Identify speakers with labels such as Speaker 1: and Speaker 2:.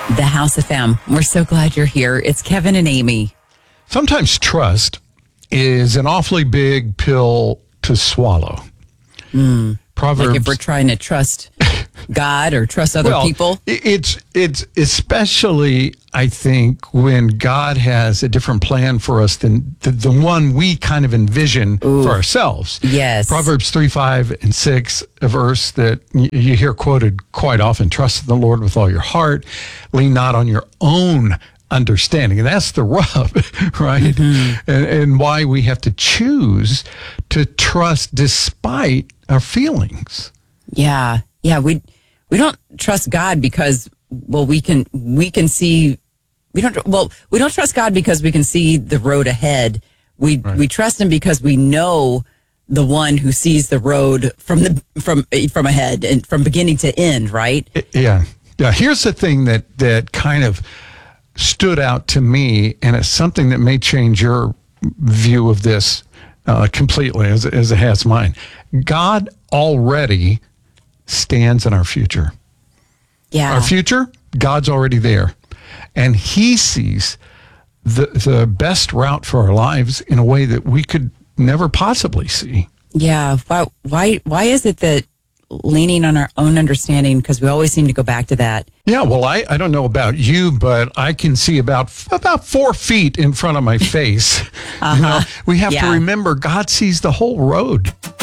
Speaker 1: The House of M. We're so glad you're here. It's Kevin and Amy.
Speaker 2: Sometimes trust is an awfully big pill to swallow. Proverbs,
Speaker 1: Like if we're trying to trust God or trust other people.
Speaker 2: It's especially, I think, when God has a different plan for us than the one we kind of envision for ourselves.
Speaker 1: Yes.
Speaker 2: Proverbs 3, 5, and 6, a verse that you hear quoted quite often. Trust in the Lord with all your heart. Lean not on your own understanding. And that's the rub, right? And why we have to choose to trust despite our feelings.
Speaker 1: Yeah. We don't trust God because, we don't trust God because we can see the road ahead. We trust him because we know the one who sees the road from ahead and from beginning to end, right?
Speaker 2: Yeah. Here's the thing that kind of stood out to me, and it's something that may change your view of this completely as it has mine. God already stands in our future.
Speaker 1: Yeah.
Speaker 2: Our future, God's already there. And he sees the best route for our lives in a way that we could never possibly see.
Speaker 1: Yeah. Why is it that leaning on our own understanding, because we always seem to go back to that?
Speaker 2: Yeah, well, I don't know about you, but I can see about 4 feet in front of my face. We have to remember God sees the whole road.